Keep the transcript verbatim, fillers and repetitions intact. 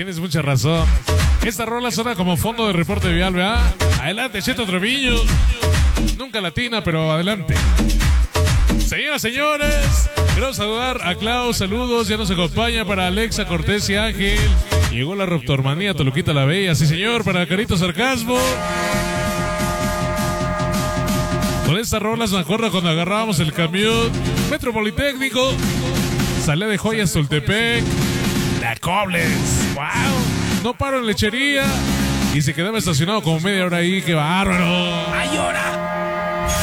Tienes mucha razón. Esta rola suena como fondo de reporte vial, ¿verdad? Adelante, Cheto Treviño. Nunca latina, pero adelante. Señoras, señores, quiero saludar a Klaus, saludos, ya nos acompaña para Alexa, Cortés y Ángel. Llegó la Raptormanía, Toluquita la Bella, sí señor, para Carito Sarcasmo. Con estas rolas me acuerdo cuando agarrábamos el camión Metro Politécnico, salía de Joyas Tultepec, la Cobles, wow, no paro en lechería y se quedaba estacionado como media hora ahí, qué bárbaro. ¡Ay, ahora!